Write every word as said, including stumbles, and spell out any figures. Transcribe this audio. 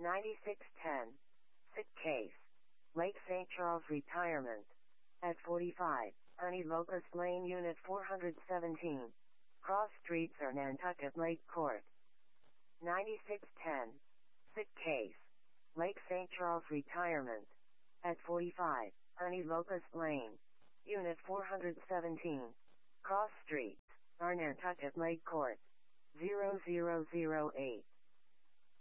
ninety-six ten. Sick case. Lake Saint Charles Retirement. At forty-five, Ernie Locust Lane, Unit four seventeen. Cross Streets or Nantucket Lake Court. ninety-six ten. Sick case. Lake Saint Charles Retirement. At forty-five, Ernie Locust Lane. Unit four seventeen. Cross Streets, or Nantucket Lake Court. zero zero zero eight.